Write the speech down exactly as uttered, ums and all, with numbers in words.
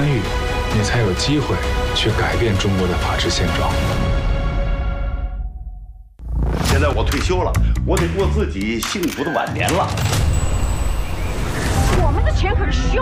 参与，你才有机会去改变中国的法治现状。 现在我退休了，我得过自己幸福的晚年了。 我们的钱可是需要